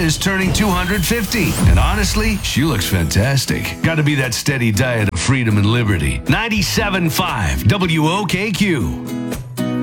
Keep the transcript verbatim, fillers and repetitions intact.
is turning two hundred fifty. And honestly, she looks fantastic. Got to be that steady diet of freedom and liberty. ninety-seven point five W O K Q.